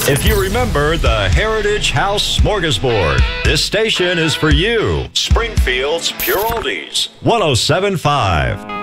If you remember the Heritage House Smorgasbord, this station is for you. Springfield's Pure Oldies, 107.5.